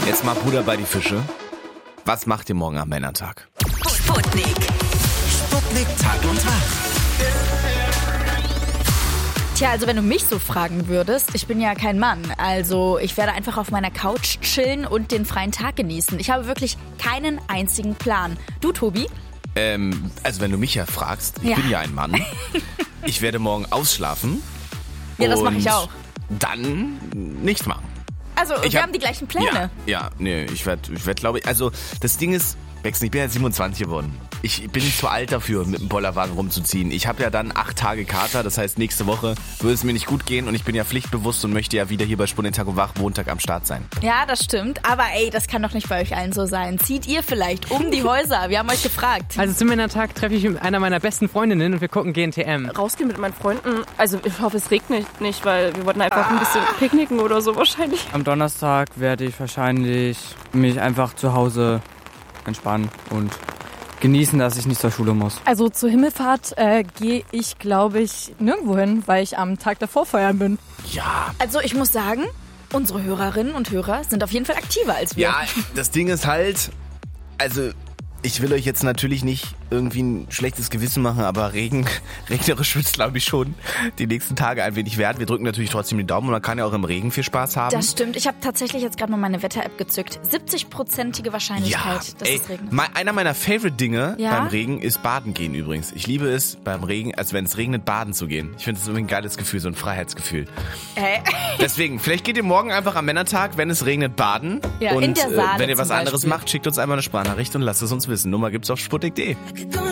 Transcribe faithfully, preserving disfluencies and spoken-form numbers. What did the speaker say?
Jetzt mal Butter bei die Fische. Was macht ihr morgen am Männertag? Sputnik. Sputnik Tag und Tag. Tja, also wenn du mich so fragen würdest, ich bin ja kein Mann, also ich werde einfach auf meiner Couch chillen und den freien Tag genießen. Ich habe wirklich keinen einzigen Plan. Du, Tobi? Ähm, also wenn du mich ja fragst, ich Ja. bin ja ein Mann. Ich werde morgen ausschlafen. Ja, das mache ich und auch. Dann nichts machen. Also Ich wir hab- haben die gleichen Pläne. Ja, ja, nee, ich werde, ich werd, glaube ich, also das Ding ist, Wechsel, ich bin ja siebenundzwanzig geworden. Ich bin zu alt dafür, mit dem Bollerwagen rumzuziehen. Ich habe ja dann acht Tage Kater, das heißt, nächste Woche würde es mir nicht gut gehen und ich bin ja pflichtbewusst und möchte ja wieder hier bei Sputnik Tag und Wach Montag am Start sein. Ja, das stimmt. Aber ey, das kann doch nicht bei euch allen so sein. Zieht ihr vielleicht um die Häuser? Wir haben euch gefragt. Also zum Männertag treffe ich mit einer meiner besten Freundinnen und wir gucken G N T M. Rausgehen mit meinen Freunden. Also ich hoffe, es regnet nicht, weil wir wollten einfach ein bisschen picknicken oder so wahrscheinlich. Am Donnerstag werde ich wahrscheinlich mich einfach zu Hause entspannen und genießen, dass ich nicht zur Schule muss. Also zur Himmelfahrt äh, gehe ich, glaube ich, nirgendwo hin, weil ich am Tag davor feiern bin. Ja. Also ich muss sagen, unsere Hörerinnen und Hörer sind auf jeden Fall aktiver als wir. Ja, das Ding ist halt, also ich will euch jetzt natürlich nicht irgendwie ein schlechtes Gewissen machen, aber Regen, regnerisch wird es, glaube ich, schon die nächsten Tage ein wenig wert. Wir drücken natürlich trotzdem die Daumen und man kann ja auch im Regen viel Spaß haben. Das stimmt. Ich habe tatsächlich jetzt gerade mal meine Wetter-App gezückt. siebzig-prozentige Wahrscheinlichkeit, dass ey, es regnet. mein- einer meiner Favorite-Dinge Ja? beim Regen ist Baden gehen übrigens. Ich liebe es, beim Regen, also wenn es regnet, baden zu gehen. Ich finde das irgendwie ein geiles Gefühl, so ein Freiheitsgefühl. Äh. Deswegen, vielleicht geht ihr morgen einfach am Männertag, wenn es regnet, baden. Ja, und in der Saale äh, wenn ihr was zum anderes Beispiel. macht, schickt uns einfach eine Sprachnachricht und lasst es uns wissen. Nummer gibt's auf sputnik punkt de.